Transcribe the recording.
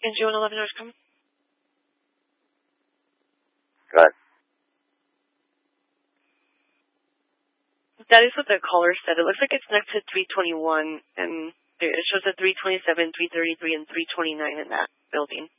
NG111 Northcom. Go ahead. That is what the caller said. It looks like it's next to 321, and it shows a 327, 333, and 329 in that building.